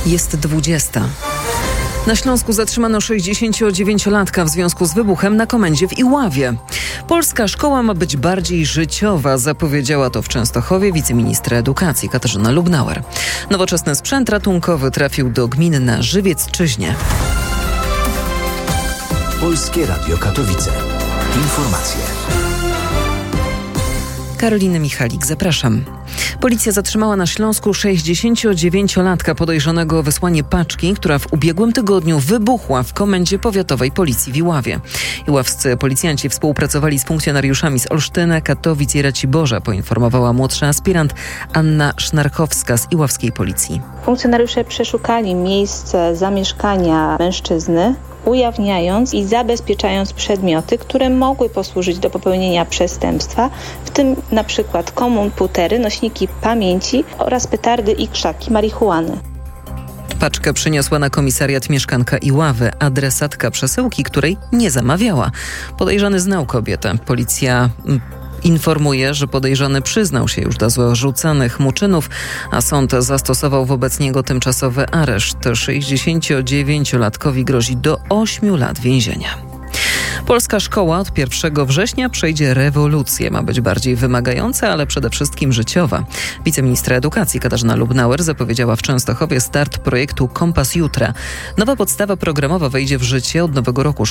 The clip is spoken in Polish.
Jest 20. Na Śląsku zatrzymano 69-latka w związku z wybuchem na komendzie w Iławie. Polska szkoła ma być bardziej życiowa, zapowiedziała to w Częstochowie wiceministra edukacji Katarzyna Lubnauer. Nowoczesny sprzęt ratunkowy trafił do gminy na Żywiecczyźnie. Polskie Radio Katowice. Informacje. Karolina Michalik, zapraszam. Policja zatrzymała na Śląsku 69-latka podejrzanego o wysłanie paczki, która w ubiegłym tygodniu wybuchła w Komendzie Powiatowej Policji w Iławie. Iławscy policjanci współpracowali z funkcjonariuszami z Olsztyna, Katowic i Raciborza, poinformowała młodsza aspirant Anna Sznarkowska z iławskiej policji. Funkcjonariusze przeszukali miejsce zamieszkania mężczyzny, ujawniając i zabezpieczając przedmioty, które mogły posłużyć do popełnienia przestępstwa, w tym na przykład komputery, nośniki pamięci oraz petardy i krzaki marihuany. Paczkę przyniosła na komisariat mieszkanka Iławy, adresatka przesyłki, której nie zamawiała. Podejrzany znał kobietę. Policja informuje, że podejrzany przyznał się już do zarzucanych mu czynów, a sąd zastosował wobec niego tymczasowy areszt. 69-latkowi grozi do 8 lat więzienia. Polska szkoła od 1 września przejdzie rewolucję. Ma być bardziej wymagająca, ale przede wszystkim życiowa. Wiceministra edukacji Katarzyna Lubnauer zapowiedziała w Częstochowie start projektu Kompas Jutra. Nowa podstawa programowa wejdzie w życie od nowego roku szkolnego.